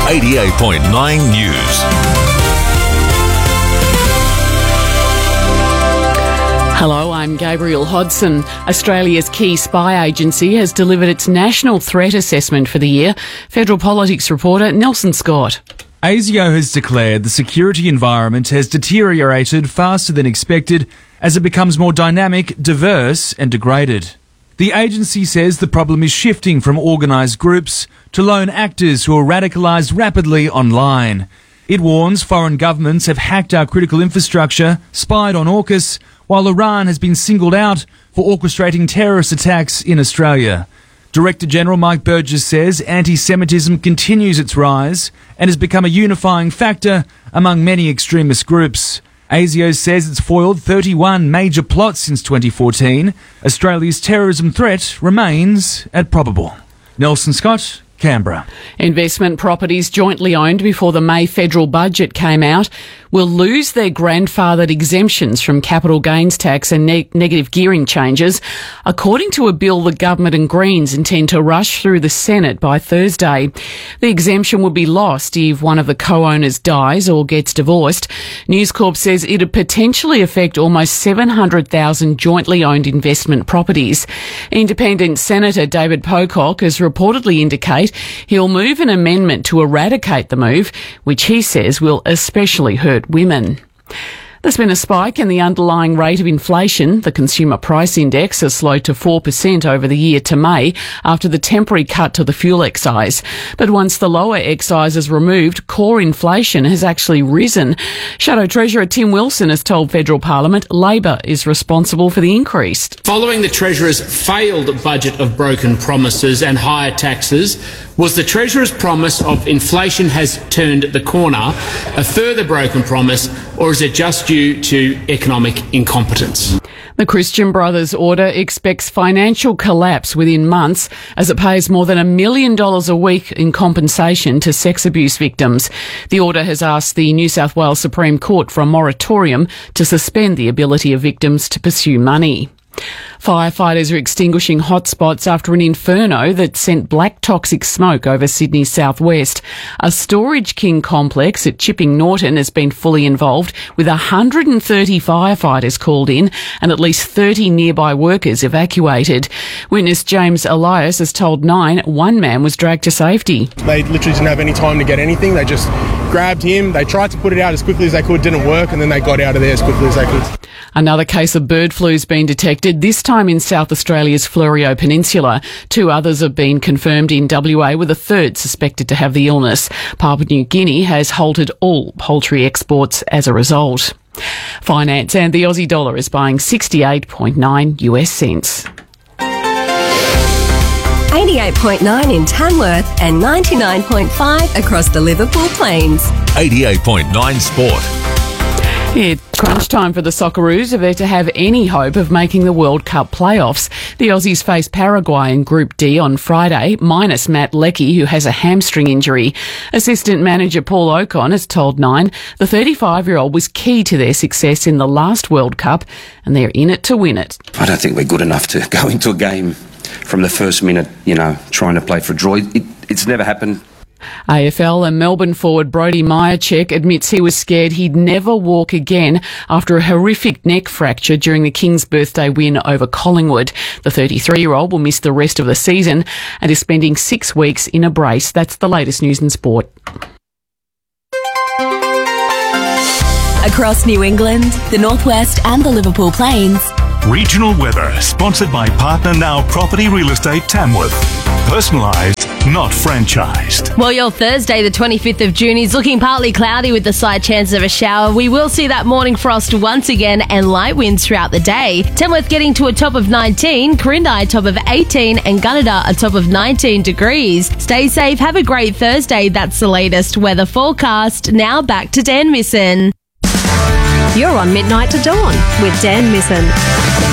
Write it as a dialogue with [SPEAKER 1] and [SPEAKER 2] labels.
[SPEAKER 1] 88.9 News.
[SPEAKER 2] Hello, I'm Gabriel Hodson. Australia's key spy agency has delivered its national threat assessment for the year. Federal politics reporter Nelson Scott.
[SPEAKER 3] ASIO has declared the security environment has deteriorated faster than expected as it becomes more dynamic, diverse and degraded. The agency says the problem is shifting from organised groups to lone actors who are radicalised rapidly online. It warns foreign governments have hacked our critical infrastructure, spied on AUKUS, while Iran has been singled out for orchestrating terrorist attacks in Australia. Director General Mike Burgess says anti-Semitism continues its rise and has become a unifying factor among many extremist groups. ASIO says it's foiled 31 major plots since 2014. Australia's terrorism threat remains at probable. Nelson Scott, Canberra.
[SPEAKER 2] Investment properties jointly owned before the May federal budget came out will lose their grandfathered exemptions from capital gains tax and negative gearing changes, according to a bill the government and Greens intend to rush through the Senate by Thursday. The exemption would be lost if one of the co-owners dies or gets divorced. News Corp says it would potentially affect almost 700,000 jointly owned investment properties. Independent Senator David Pocock has reportedly indicated he'll move an amendment to eradicate the move, which he says will especially hurt women. There's been a spike in the underlying rate of inflation. The Consumer Price Index has slowed to 4% over the year to May after the temporary cut to the fuel excise. But once the lower excise is removed, core inflation has actually risen. Shadow Treasurer Tim Wilson has told Federal Parliament Labor is responsible for the increase.
[SPEAKER 4] Following the Treasurer's failed budget of broken promises and higher taxes, was the Treasurer's promise of inflation has turned the corner a further broken promise, or is it just due to economic incompetence?
[SPEAKER 2] The Christian Brothers Order expects financial collapse within months as it pays more than $1 million a week in compensation to sex abuse victims. The order has asked the New South Wales Supreme Court for a moratorium to suspend the ability of victims to pursue money. Firefighters are extinguishing hotspots after an inferno that sent black toxic smoke over Sydney's southwest. A Storage King complex at Chipping Norton has been fully involved, with 130 firefighters called in and at least 30 nearby workers evacuated. Witness James Elias has told Nine one man was dragged to safety.
[SPEAKER 5] They literally didn't have any time to get anything. They just grabbed him. They tried to put it out as quickly as they could, didn't work, and then they got out of there as quickly as they could.
[SPEAKER 2] Another case of bird flu has been detected, this time in South Australia's Fleurieu Peninsula. 2 others have been confirmed in WA, with a third suspected to have the illness. Papua New Guinea has halted all poultry exports as a result. Finance, and the Aussie dollar is buying 68.9 US cents.
[SPEAKER 6] 88.9 in Tamworth and 99.5 across the Liverpool Plains.
[SPEAKER 1] 88.9 Sport.
[SPEAKER 2] It's crunch time for the Socceroos if they're to have any hope of making the World Cup playoffs. The Aussies face Paraguay in Group D on Friday, minus Matt Leckie, who has a hamstring injury. Assistant manager Paul Ocon has told Nine the 35-year-old was key to their success in the last World Cup, and they're in it to win it.
[SPEAKER 7] I don't think we're good enough to go into a game from the first minute, trying to play for a draw. It's never happened.
[SPEAKER 2] AFL and Melbourne forward Brodie Mihocek admits he was scared he'd never walk again after a horrific neck fracture during the Kings' birthday win over Collingwood. The 33-year-old will miss the rest of the season and is spending 6 weeks in a brace. That's the latest news in sport.
[SPEAKER 6] Across New England, the Northwest and the Liverpool Plains.
[SPEAKER 1] Regional weather, sponsored by Partner Now Property Real Estate Tamworth. Personalised, not franchised.
[SPEAKER 8] Well, your Thursday, the 25th of June, is looking partly cloudy with the slight chance of a shower. We will see that morning frost once again and light winds throughout the day. Tamworth getting to a top of 19, Corindi a top of 18 and Gunnedah a top of 19 degrees. Stay safe, have a great Thursday. That's the latest weather forecast. Now back to Dan Misson.
[SPEAKER 9] You're on Midnight to Dawn with Dan Misson.